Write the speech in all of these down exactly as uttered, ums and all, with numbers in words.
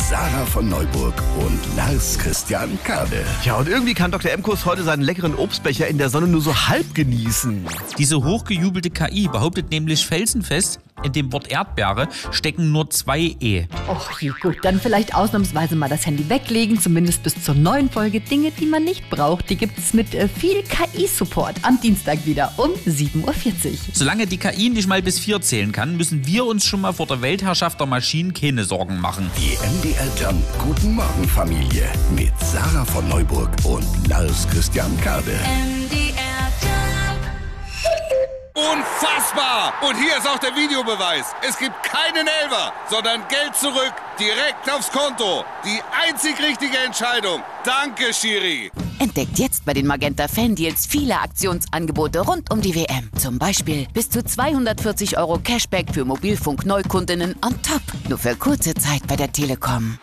Sarah von Neuburg und Lars Christian Kade. Ja, und irgendwie kann Doktor Emkus heute seinen leckeren Obstbecher in der Sonne nur so halb genießen. Diese hochgejubelte K I behauptet nämlich felsenfest, in dem Wort Erdbeere stecken nur zwei E. Och, je, gut, dann vielleicht ausnahmsweise mal das Handy weglegen, zumindest bis zur neuen Folge Dinge, die man nicht braucht. Die gibt's mit äh, viel K I-Support am Dienstag wieder um sieben Uhr vierzig. Solange die K I nicht mal bis vier zählen kann, müssen wir uns schon mal vor der Weltherrschaft der Maschinen keine Sorgen machen. Die M D R Jump Guten Morgen Familie mit Sarah von Neuburg und Lars Christian Kade. M D R Jump. Unfassbar! Und hier ist auch der Videobeweis. Es gibt keinen Elfer, sondern Geld zurück, direkt aufs Konto. Die einzig richtige Entscheidung. Danke, Schiri. Entdeckt jetzt bei den Magenta Fan-Deals viele Aktionsangebote rund um die W M. Zum Beispiel bis zu zweihundertvierzig Euro Cashback für Mobilfunk-Neukundinnen on top. Nur für kurze Zeit bei der Telekom.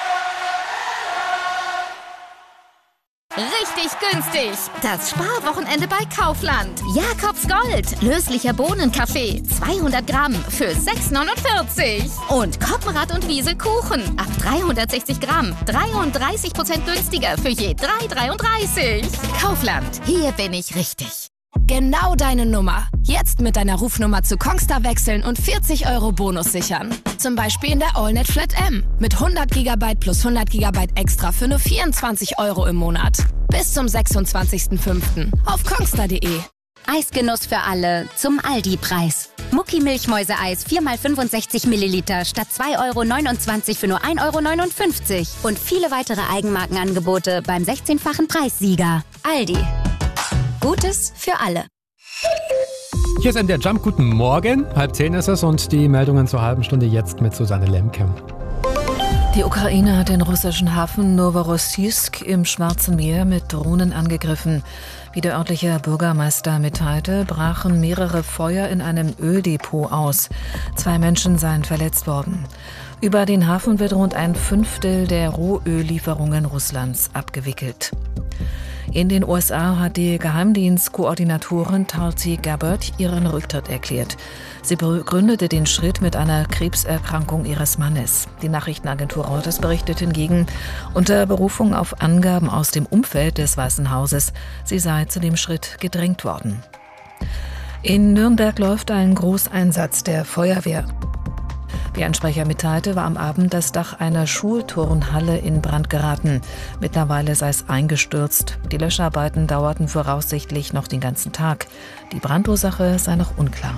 Richtig günstig. Das Sparwochenende bei Kaufland. Jakobs Gold. Löslicher Bohnenkaffee. zweihundert Gramm für sechs neunundvierzig. Und Koppenrad und Wiese Kuchen. Ab dreihundertsechzig Gramm. dreiunddreißig Prozent günstiger für je drei dreiunddreißig. Kaufland. Hier bin ich richtig. Genau deine Nummer. Jetzt mit deiner Rufnummer zu Kongstar wechseln und vierzig Euro Bonus sichern. Zum Beispiel in der AllNet Flat M. Mit hundert Gigabyte plus hundert Gigabyte extra für nur vierundzwanzig Euro im Monat. Bis zum sechsundzwanzigsten fünften auf kongstar punkt de. Eisgenuss für alle zum Aldi-Preis. Mucki Milchmäuse-Eis vier mal fünfundsechzig Milliliter statt zwei Euro neunundzwanzig für nur ein Euro neunundfünfzig. Und viele weitere Eigenmarkenangebote beim sechzehnfachen Preissieger. Aldi. Gutes für alle. Hier ist M D R Jump. Guten Morgen. Halb zehn ist es und die Meldungen zur halben Stunde jetzt mit Susanne Lemke. Die Ukraine hat den russischen Hafen Novorossiysk im Schwarzen Meer mit Drohnen angegriffen. Wie der örtliche Bürgermeister mitteilte, brachen mehrere Feuer in einem Öldepot aus. Zwei Menschen seien verletzt worden. Über den Hafen wird rund ein Fünftel der Rohöllieferungen Russlands abgewickelt. In den U S A hat die Geheimdienstkoordinatorin Tulsi Gabbard ihren Rücktritt erklärt. Sie begründete den Schritt mit einer Krebserkrankung ihres Mannes. Die Nachrichtenagentur Reuters berichtet hingegen unter Berufung auf Angaben aus dem Umfeld des Weißen Hauses, sie sei zu dem Schritt gedrängt worden. In Nürnberg läuft ein Großeinsatz der Feuerwehr. Wie ein Sprecher mitteilte, war am Abend das Dach einer Schulturnhalle in Brand geraten. Mittlerweile sei es eingestürzt. Die Löscharbeiten dauerten voraussichtlich noch den ganzen Tag. Die Brandursache sei noch unklar.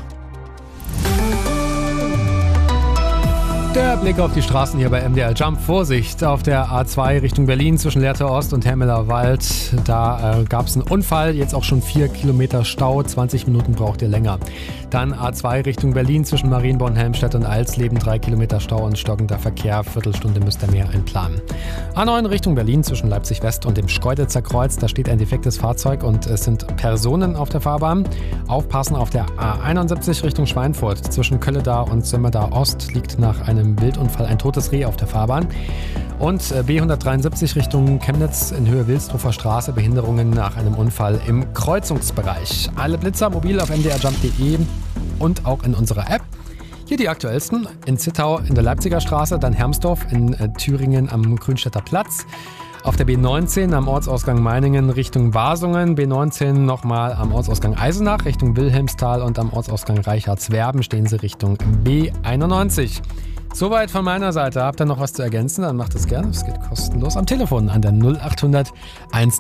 Der Blick auf die Straßen hier bei M D R Jump. Vorsicht auf der A zwei Richtung Berlin zwischen Lehrte Ost und Hemmeler Wald. Da äh, gab es einen Unfall, jetzt auch schon vier Kilometer Stau, zwanzig Minuten braucht ihr länger. Dann A zwei Richtung Berlin zwischen Marienborn, Helmstedt und Alsleben, drei Kilometer Stau und stockender Verkehr, Viertelstunde müsst ihr mehr einplanen. A neun Richtung Berlin zwischen Leipzig West und dem Schkeuditzer Kreuz, da steht ein defektes Fahrzeug und es sind Personen auf der Fahrbahn. Aufpassen auf der A einundsiebzig Richtung Schweinfurt zwischen Kölledar und Sömmerda Ost liegt nach einem Wildunfall ein totes Reh auf der Fahrbahn. Und B hundertdreiundsiebzig Richtung Chemnitz in Höhe Wilsdruffer Straße, Behinderungen nach einem Unfall im Kreuzungsbereich. Alle Blitzer mobil auf m d r jump punkt de und auch in unserer App. Hier die aktuellsten: in Zittau in der Leipziger Straße, dann Hermsdorf in äh, Thüringen am Grünstädter Platz. Auf der B neunzehn am Ortsausgang Meiningen Richtung Wasungen, B neunzehn nochmal am Ortsausgang Eisenach Richtung Wilhelmsthal und am Ortsausgang Reichardswerben stehen sie Richtung B einundneunzig. Soweit von meiner Seite. Habt ihr noch was zu ergänzen? Dann macht es gerne. Es geht kostenlos am Telefon an der null achthundert eins